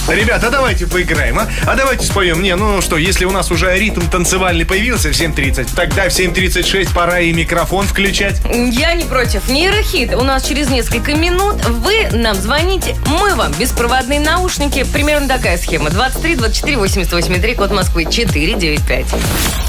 Ребята, давайте поиграем, а? А давайте споем. Ну что, если у нас уже ритм танцевальный появился в 7:30, тогда в 7:36 пора и микрофон включать. Я не против. Нейрохит. У нас через несколько минут вы нам звоните, мы вам беспроводные наушники. Примерно такая схема. 23 24 88 3, код Москвы 495.